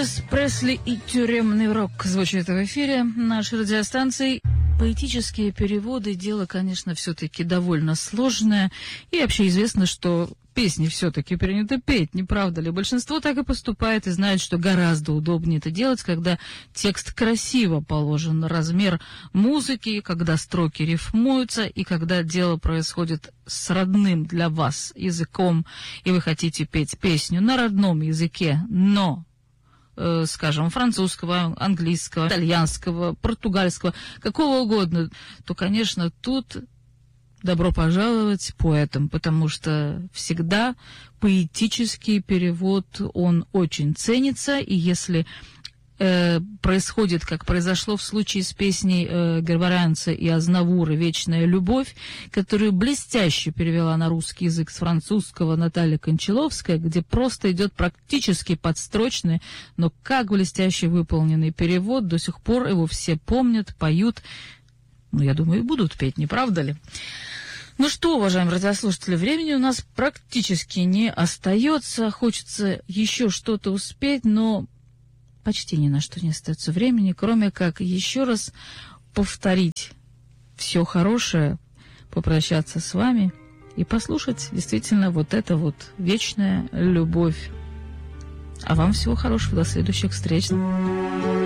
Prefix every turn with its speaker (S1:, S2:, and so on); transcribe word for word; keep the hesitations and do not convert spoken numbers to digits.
S1: Элвис Пресли и тюремный рок звучит в эфире нашей радиостанции. Поэтические переводы — дело, конечно, все-таки довольно сложное. И вообще известно, что песни все-таки принято петь, не правда ли? Большинство так и поступает и знает, что гораздо удобнее это делать, когда текст красиво положен, размер музыки, когда строки рифмуются, и когда дело происходит с родным для вас языком, и вы хотите петь песню на родном языке, но... скажем, французского, английского, итальянского, португальского, какого угодно, то, конечно, тут добро пожаловать поэтам, потому что всегда поэтический перевод, он очень ценится, и если э, происходит, как произошло в случае с песней э, Гарбарянца и Азнавура «Вечная любовь», которую блестяще перевела на русский язык с французского Наталья Кончаловская, где просто идет практически подстрочный, но как блестяще выполненный перевод, до сих пор его все помнят, поют, ну, я думаю, и будут петь, не правда ли? Ну что, уважаемые радиослушатели, времени у нас практически не остается, хочется еще что-то успеть, но почти ни на что не остается времени, кроме как еще раз повторить все хорошее, попрощаться с вами и послушать действительно вот это вот «Вечная любовь». А вам всего хорошего, до следующих встреч.